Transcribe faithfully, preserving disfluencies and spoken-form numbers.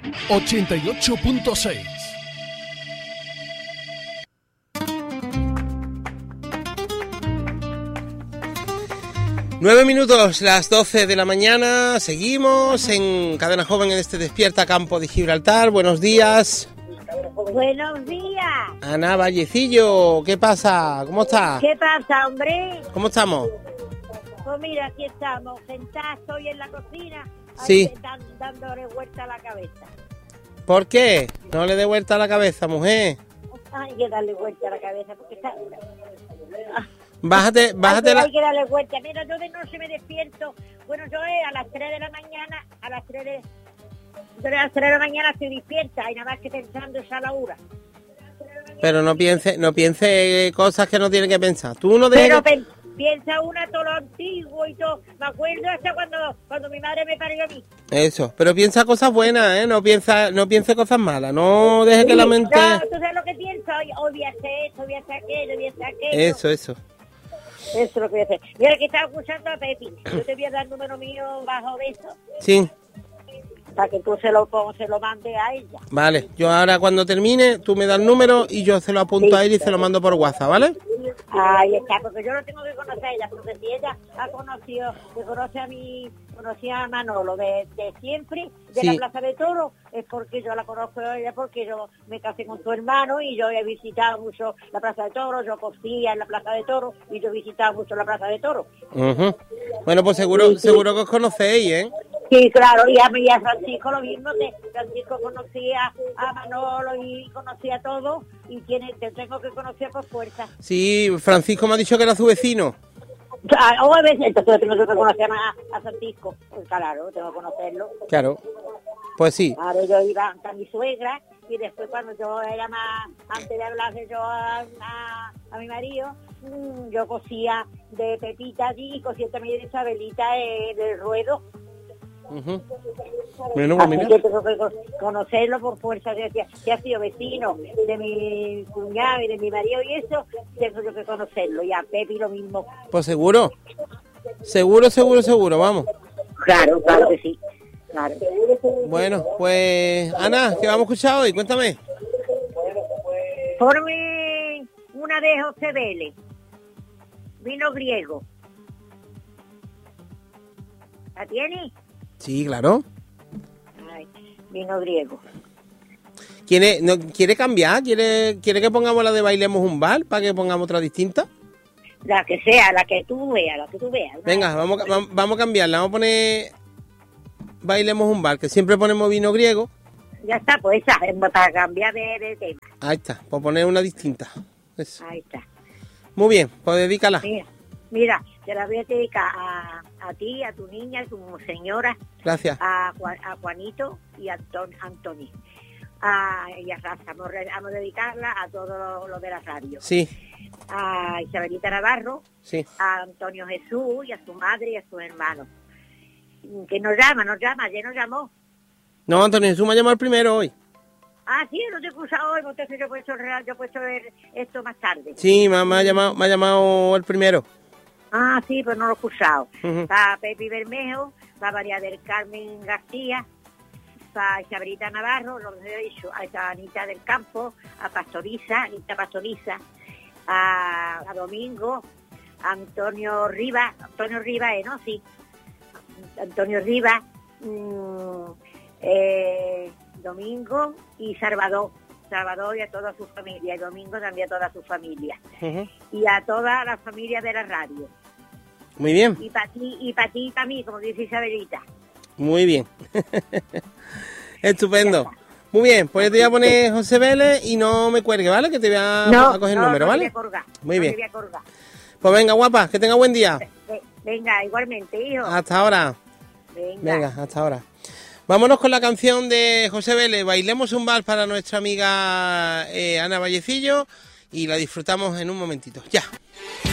ochenta y ocho punto seis. Nueve minutos, las doce de la mañana, seguimos en Cadena Joven en este Despierta Campo de Gibraltar. Buenos días. Buenos días. Ana Vallecillo, ¿qué pasa? ¿Cómo estás? ¿Qué pasa, hombre? ¿Cómo estamos? Pues mira, aquí estamos, sentados hoy en la cocina, Sí. ahí dan, dándole vuelta a la cabeza. ¿Por qué? No le dé vuelta a la cabeza, mujer. Hay que darle vuelta a la cabeza porque está... Bájate, bájate hay, que, la... hay que darle vuelta. Mira, yo de noche me despierto. Bueno, yo eh, a las tres de la mañana, a las tres de... Yo a las tres de la mañana estoy despierta y nada más que pensando esa la hora. Pero no piense, no piense cosas que no tiene que pensar. Tú no dejes... Pero pe piensa una todo lo antiguo y todo. Me acuerdo hasta cuando, cuando mi madre me parió a mí. Eso, pero piensa cosas buenas, ¿eh? No piensa, no piense cosas malas. No deje que Sí, la mente... No, tú sabes lo que pienso. Hoy, hoy voy a hacer esto, voy a hacer aquello, voy a hacer aquello. Eso, eso. Eso es lo que voy a hacer. Mira que estaba escuchando a Pepi. Yo te voy a dar el número mío bajo de eso Sí. para que tú se lo, se lo mandes a ella. Vale, yo ahora cuando termine, tú me das el número y yo se lo apunto Sí. a él y se lo mando por WhatsApp, ¿vale? Ahí está, porque yo no tengo que conocer a ella, porque si ella ha conocido, que conoce a mi, conocía a Manolo de, de siempre, de Sí. la Plaza de Toros, es porque yo la conozco a ella, porque yo me casé con su hermano y yo he visitado mucho la Plaza de Toros, yo cosía en la Plaza de Toros y yo he visitado mucho la Plaza de Toros. Uh-huh. Bueno, pues seguro, Sí, sí. seguro que os conocéis, ¿eh? Sí, claro, y a, y a Francisco lo mismo, que Francisco conocía a Manolo y conocía todo, y tiene, te tengo que conocer por fuerza. Sí, Francisco me ha dicho que era su vecino. Ah, o a veces, entonces tengo que conocer a, a Francisco, pues claro, tengo que conocerlo. Claro, pues sí. Ahora yo iba a mi suegra, y después cuando yo era más, antes de hablarle yo a, a, a mi marido, mmm, yo cosía de Pepita allí, y cosía también de Isabelita eh, del Ruedo. Uh-huh. Bueno, pues Así mira. que tengo que conocerlo por fuerza, que, que ha sido vecino de mi cuñado y de mi marido y eso, tengo yo que conocerlo, y a Pepi lo mismo. Pues seguro. Seguro, seguro, seguro, vamos. Claro, claro que sí, claro. Bueno, pues Ana, ¿qué vamos a escuchar hoy? Cuéntame. Ponme una de José Vélez, vino griego. ¿La tienes? Sí, claro. Ay, vino griego. ¿Quiere, no, ¿quiere cambiar? ¿Quiere, ¿Quiere que pongamos la de Bailemos un Bar para que pongamos otra distinta? La que sea, la que tú veas, la que tú veas. Venga, vamos, vamos, vamos a cambiarla. Vamos a poner Bailemos un Bar, que siempre ponemos vino griego. Ya está, pues esa, para cambiar de, de tema. Ahí está, por poner una distinta. Eso. Ahí está. Muy bien, pues dedícala. Mira, mira, te la voy a dedicar a, a ti, a tu niña, a tu señora, Gracias. a, Juan, a Juanito y a Anton, Antoni. A, y a Raza. Vamos, vamos a dedicarla a todo lo, lo de la radio. Sí, A Isabelita Navarro, sí. a Antonio Jesús y a su madre y a sus hermanos. Que nos llama, nos llama, ayer nos llamó. No, Antonio Jesús me ha llamado el primero hoy. Ah, sí, no te he escuchado hoy, entonces yo he puesto, yo he puesto ver esto más tarde. Sí, me, me ha llamado, me ha llamado el primero. Ah, sí, pues no lo he escuchado. Uh-huh. Para Pepi Bermejo, para María del Carmen García, para Isabelita Navarro, lo que he dicho, a Anita del Campo, a Pastoriza, Anita Pastoriza, a, a Domingo, a Antonio Rivas, Antonio Rivas, eh, ¿no? Sí, Antonio Rivas, mmm, eh, Domingo y Salvador. Salvador y a toda su familia, y Domingo también a toda su familia. Uh-huh. Y a toda la familia de la radio. Muy bien. Y para ti, y para ti y para mí, como dice Isabelita. Muy bien. Estupendo. Muy bien, pues yo te voy a poner José Vélez y no me cuelgue, ¿vale? Que te voy a, no, a coger no, el número, no ¿vale? Te voy a colgar, Muy no bien. Te voy a colgar. Pues venga, guapa, que tenga buen día. Venga, igualmente, hijo. Hasta ahora. Venga. Venga, hasta ahora. Vámonos con la canción de José Vélez, Bailemos un Vals, para nuestra amiga eh, Ana Vallecillo, y la disfrutamos en un momentito. Ya.